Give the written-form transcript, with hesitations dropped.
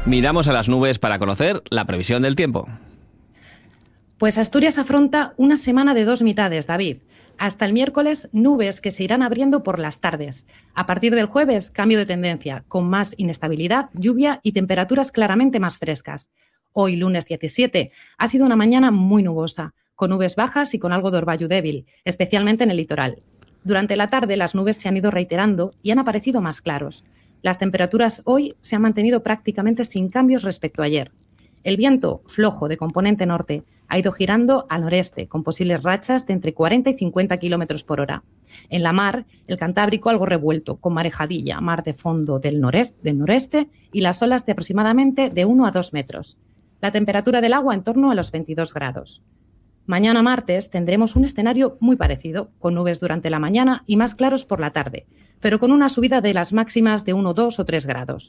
Miramos a las nubes para conocer la previsión del tiempo. Pues Asturias afronta una semana de dos mitades, David. Hasta el miércoles, nubes que se irán abriendo por las tardes. A partir del jueves, cambio de tendencia, con más inestabilidad, lluvia y temperaturas claramente más frescas. Hoy, lunes 17, ha sido una mañana muy nubosa, con nubes bajas y con algo de orvallo débil, especialmente en el litoral. Durante la tarde, las nubes se han ido reiterando y han aparecido más claros. Las temperaturas hoy se han mantenido prácticamente sin cambios respecto a ayer. El viento, flojo de componente norte, ha ido girando al noreste, con posibles rachas de entre 40 y 50 kilómetros por hora. En la mar, el Cantábrico algo revuelto, con marejadilla, mar de fondo del noreste y las olas de aproximadamente de 1 a 2 metros. La temperatura del agua en torno a los 22 grados. Mañana martes tendremos un escenario muy parecido, con nubes durante la mañana y más claros por la tarde, pero con una subida de las máximas de 1, 2 o 3 grados.